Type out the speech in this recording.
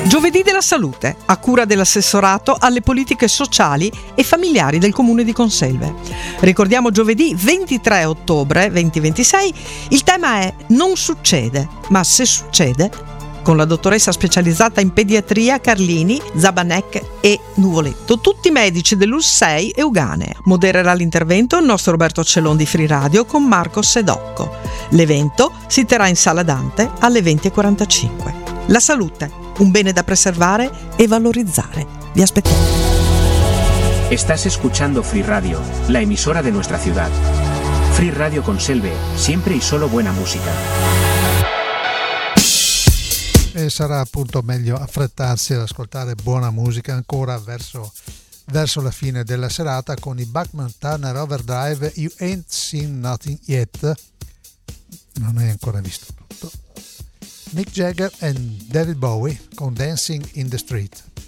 Giovedì della salute, a cura dell'assessorato alle politiche sociali e familiari del comune di Conselve. Ricordiamo giovedì 23 ottobre 2026, il tema è Non succede, ma se succede, con la dottoressa specializzata in pediatria Carlini, Zabanec e Nuvoletto, tutti medici dell'UR6 Euganea. Modererà l'intervento il nostro Roberto Cellon di Free Radio con Marco Sedocco. L'evento si terrà in Sala Dante alle 20:45. La salute, un bene da preservare e valorizzare. Vi aspettiamo. Estás escuchando Free Radio, la emisora de nuestra ciudad. Free Radio Conselve, siempre y solo buena música. E sarà appunto meglio affrettarsi ad ascoltare buona musica ancora verso la fine della serata con i Bachman Turner Overdrive You Ain't Seen Nothing Yet. Non hai ancora visto tutto. Mick Jagger e David Bowie con Dancing in the Street.